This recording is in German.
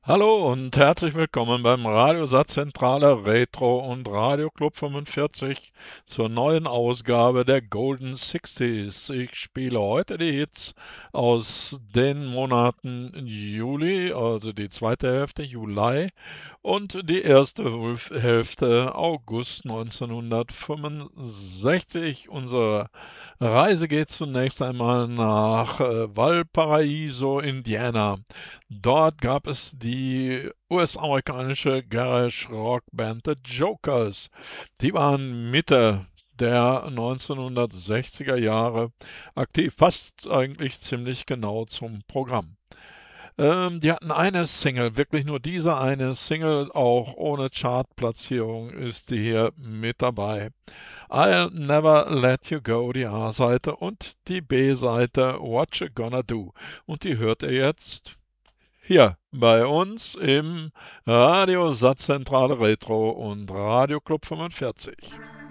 Hallo und herzlich willkommen beim Radiosatzzentrale Retro und Radio Club 45 zur neuen Ausgabe der Golden Sixties. Ich spiele heute die Hits aus den Monaten Juli, also die zweite Hälfte Juli und die erste Hälfte August 1965. Unsere Reise geht zunächst einmal nach Valparaiso, Indiana. Dort gab es die US-amerikanische Garage-Rock-Band The Jokers. Die waren Mitte der 1960er Jahre aktiv, passt eigentlich ziemlich genau zum Programm. Die hatten eine Single, wirklich nur diese eine Single, auch ohne Chartplatzierung ist die hier mit dabei. I'll Never Let You Go, die A-Seite, und die B-Seite What You Gonna Do. Und die hört ihr jetzt hier bei uns im Radio Satzzentrale Retro und Radio Club 45.